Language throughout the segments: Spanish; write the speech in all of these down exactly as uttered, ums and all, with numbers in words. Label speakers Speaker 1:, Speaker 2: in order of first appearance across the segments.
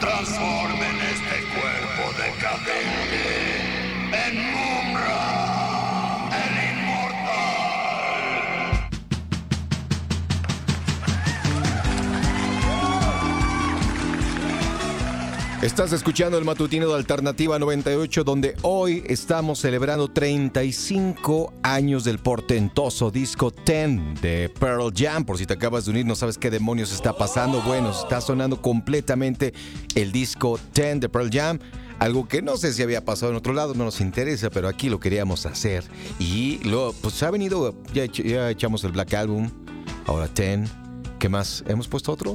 Speaker 1: transformen este cuerpo decadente en Mumra, el inmortal.
Speaker 2: Estás escuchando el matutino de Alternativa noventa y ocho, donde hoy estamos celebrando treinta y cinco años del portentoso disco diez de Pearl Jam. Por si te acabas de unir, no sabes qué demonios está pasando. Bueno, está sonando completamente el disco diez de Pearl Jam. Algo que no sé si había pasado en otro lado, no nos interesa, pero aquí lo queríamos hacer. Y luego, pues ha venido, ya, ya echamos el Black Album, ahora diez. ¿Qué más? ¿Hemos puesto otro?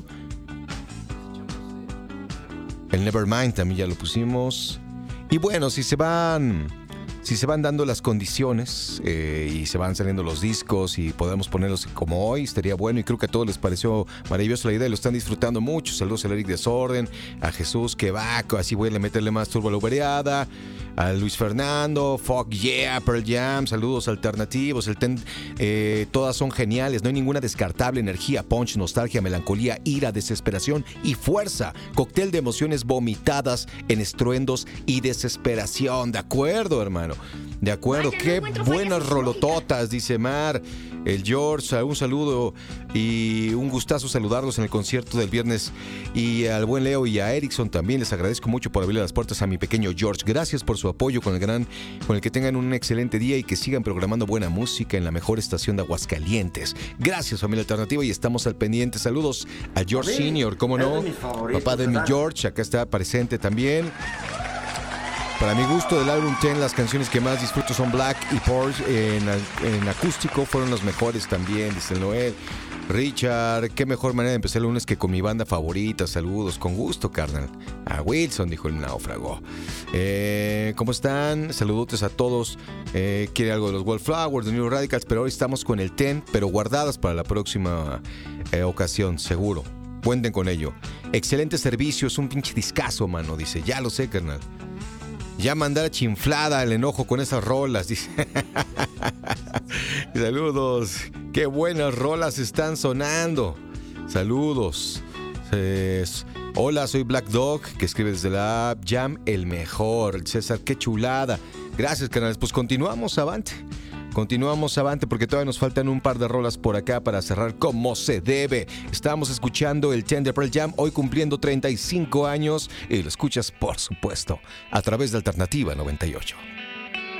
Speaker 2: El Nevermind también ya lo pusimos. Y bueno, si se van si se van dando las condiciones eh, y se van saliendo los discos y podemos ponerlos como hoy, estaría bueno. Y creo que a todos les pareció maravillosa la idea y lo están disfrutando mucho. Saludos a Eric Desorden, a Jesús que va, así voy a meterle más turbo a la ubereada, a Luis Fernando, Fuck Yeah, Pearl Jam, saludos alternativos. El ten, eh, todas son geniales, no hay ninguna descartable. Energía, punch, nostalgia, melancolía, ira, desesperación y fuerza. Cóctel de emociones vomitadas en estruendos y desesperación. De acuerdo, hermano. De acuerdo.
Speaker 3: Vaya,
Speaker 2: Qué
Speaker 3: no
Speaker 2: buenas rolototas, dice Mar. El George, un saludo y un gustazo saludarlos en el concierto del viernes. Y al buen Leo y a Erickson también les agradezco mucho por abrirle las puertas a mi pequeño George. Gracias por su apoyo con el gran, con el que tengan un excelente día y que sigan programando buena música en la mejor estación de Aguascalientes. Gracias, familia alternativa, y estamos al pendiente. Saludos a George
Speaker 4: Sí,
Speaker 2: Senior, ¿cómo no?
Speaker 4: es de mis favoritos,
Speaker 2: Papá de mi
Speaker 4: ¿verdad?
Speaker 2: George, acá está presente también. Para mi gusto, del álbum diez, las canciones que más disfruto son Black y Porsche. En, en acústico fueron los mejores también, dice el Noel. Richard, qué mejor manera de empezar el lunes que con mi banda favorita. Saludos, con gusto, carnal. A Wilson, dijo el náufrago. Eh, ¿Cómo están? Saludotes a todos. Eh, quiere algo de los Wallflowers, de New Radicals, pero hoy estamos con el diez, pero guardadas para la próxima eh, ocasión, seguro. Cuenten con ello. Excelente servicio, es un pinche discazo, mano, dice. Ya lo sé, carnal. Ya mandar chiflada el enojo con esas rolas, dice. Saludos. Qué buenas rolas están sonando. Saludos. Eh, hola, soy Black Dog, que escribe desde la app Jam, el mejor. César, qué chulada. Gracias, canales. Pues continuamos avante. Continuamos avante porque todavía nos faltan un par de rolas por acá para cerrar como se debe. Estamos escuchando el diez de Pearl Jam, hoy cumpliendo treinta y cinco años, y lo escuchas, por supuesto, a través de Alternativa noventa y ocho.